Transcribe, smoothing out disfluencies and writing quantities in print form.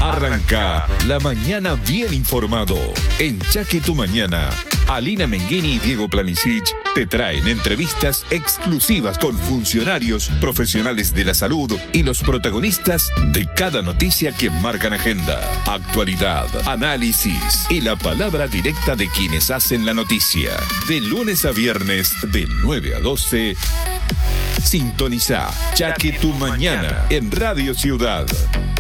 Arranca la mañana bien informado. En Chaque Tu Mañana, Alina Menghini y Diego Planicic te traen entrevistas exclusivas con funcionarios, profesionales de la salud y los protagonistas de cada noticia que marcan agenda, actualidad, análisis y la palabra directa de quienes hacen la noticia. De lunes a viernes, de 9 a 12, sintoniza Chaque Tu Mañana en Radio Ciudad.